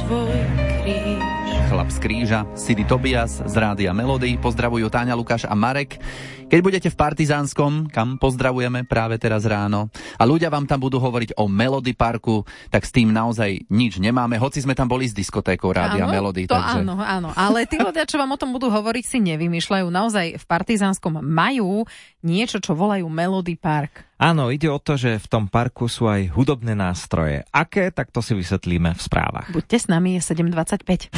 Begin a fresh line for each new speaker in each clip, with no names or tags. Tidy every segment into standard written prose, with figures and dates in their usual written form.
tvoj kríž.
Chlap z kríža, Sidy Tobias z Rádia Melody, pozdravujú Táňa, Lukáš a Marek. Keď budete v Partizánskom, kam pozdravujeme práve teraz ráno, a ľudia vám tam budú hovoriť o Melody Parku, tak s tým naozaj nič nemáme, hoci sme tam boli s diskotékou Rádia Melody.
To
takže...
áno, ale tí ľudia, čo vám o tom budú hovoriť, si nevymýšľajú. Naozaj v Partizánskom majú niečo, čo volajú Melody Park.
Áno, ide o to, že v tom parku sú aj hudobné nástroje. Aké, tak to si vysvetlíme v správach.
Buďte s nami, je 7:25.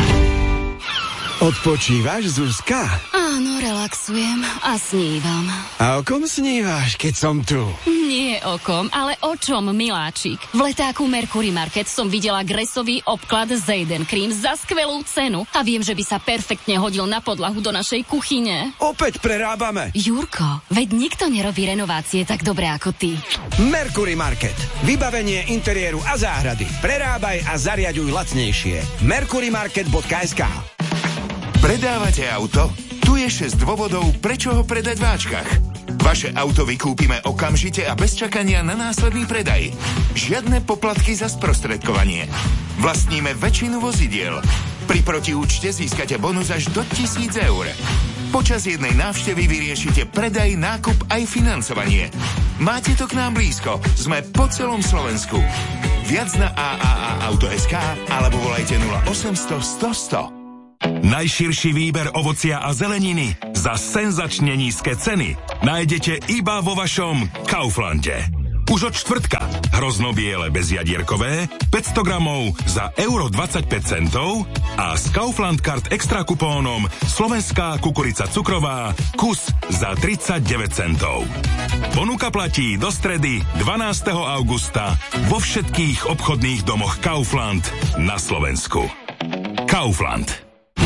Odpočívaš, Zuzka?
Áno, relaxujem a snívam.
A o kom snívaš, keď som tu?
Nie o kom, ale o čom, miláčik. V letáku Mercury Market som videla gresový obklad Zayden Cream za skvelú cenu a viem, že by sa perfektne hodil na podlahu do našej kuchyne.
Opäť prerábame.
Jurko, veď nikto nerobí renovácie tak dobre ako ty.
Mercury Market. Vybavenie interiéru a záhrady. Prerábaj a zariaďuj lacnejšie. mercurymarket.sk.
Predávate auto? Tu je 6 dôvodov, prečo ho predať v Ačkach. Vaše auto vykúpime okamžite a bez čakania na následný predaj. Žiadne poplatky za sprostredkovanie. Vlastníme väčšinu vozidiel. Pri protiúčte získate bonus až do 1,000 eur. Počas jednej návštevy vyriešite predaj, nákup aj financovanie. Máte to k nám blízko. Sme po celom Slovensku. Viac na AAA-auto.sk alebo volajte 0800 100 100.
Najširší výber ovocia a zeleniny za senzačne nízke ceny nájdete iba vo vašom Kauflande. Už od štvrtka hroznobiele bezjadierkové 500 gramov za euro 25 centov a s Kaufland Card extra kupónom slovenská kukurica cukrová kus za 39 centov. Ponuka platí do stredy 12. augusta vo všetkých obchodných domoch Kaufland na Slovensku. Kaufland.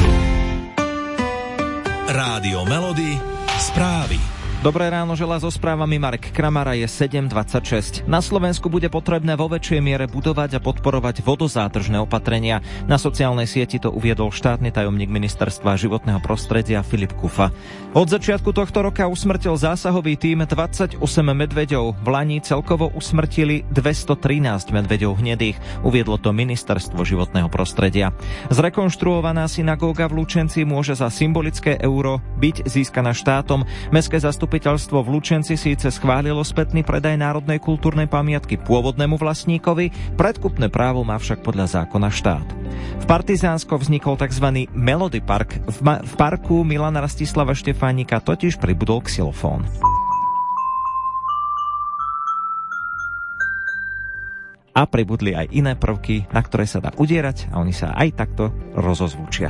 Rádio Melody, správy.
Dobré ráno, želá so správami Marek Kramara, je 7:26. Na Slovensku bude potrebné vo väčšej miere budovať a podporovať vodozádržné opatrenia. Na sociálnej sieti to uviedol štátny tajomník Ministerstva životného prostredia Filip Kufa. Od začiatku tohto roka usmrtil zásahový tím 28 medveďov. V lani celkovo usmrtili 213 medveďov hnedých, uviedlo to Ministerstvo životného prostredia. Zrekonštruovaná synagóga v Lučenci môže za symbolické euro byť získaná štátom. Mestské zastupiteľstvo v Lučenci síce schválilo spätný predaj národnej kultúrnej pamiatky pôvodnému vlastníkovi, predkupné právo má však podľa zákona štát. V Partizánsko vznikol tzv. Melody Park. V parku Milana Rastislava Štefánika totiž pribudol xylofón. A pribudli aj iné prvky, na ktoré sa dá udierať a oni sa aj takto rozozvučia.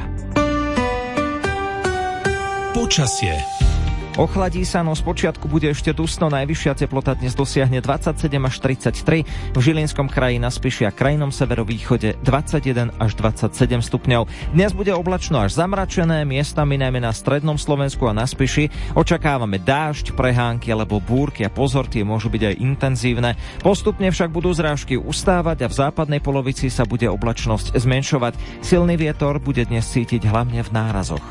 Počasie.
Ochladí sa, no spočiatku bude ešte dusno, najvyššia teplota dnes dosiahne 27 až 33, v Žilinskom kraji, na Spiši a krajnom severovýchode 21 až 27 stupňov. Dnes bude oblačno až zamračené, miestami najmä na strednom Slovensku a na Spiši. Očakávame dážď, prehánky alebo búrky a pozor, tie môžu byť aj intenzívne. Postupne však budú zrážky ustávať a v západnej polovici sa bude oblačnosť zmenšovať. Silný vietor bude dnes cítiť hlavne v nárazoch.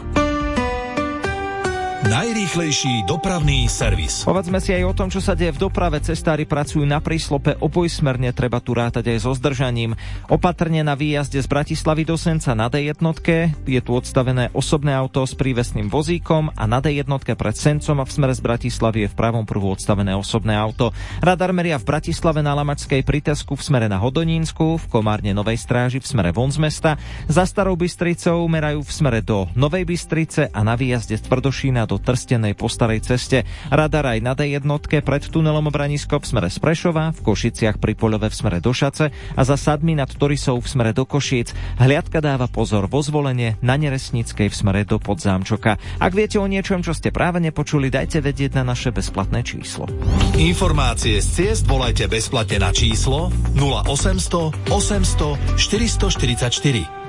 Najrýchlejší dopravný servis.
Povedzme si aj o tom, čo sa deje v doprave. Cestári pracujú na príslope obojsmerne, treba tu rátať aj so zdržaním. Opatrne na výjazde z Bratislavy do Senca na D1 je tu odstavené osobné auto s prívesným vozíkom a na D1 pred Sencom a v smere z Bratislavy je v pravom pruhu odstavené osobné auto. Radar meria v Bratislave na Lamačskej Pritesku v smere na Hodonínsku, v Komárne Novej Stráži v smere von z mesta, za Starou Bystricou merajú v smere do Novej Bystrice a na výjazde z Tvrdošína do Trstenej po starej ceste. Radar aj na D1 pred tunelom Branisko v smere z Prešova, v Košiciach pri Poľove v smere do Šace a za Sadmi nad Torisou v smere do Košíc. Hliadka dáva pozor vo Zvolenie, na Neresnickej v smere do Podzámčoka. Ak viete o niečom, čo ste práve nepočuli, dajte vedieť na naše bezplatné číslo.
Informácie z ciest volajte bezplatne na číslo 0800 800 444.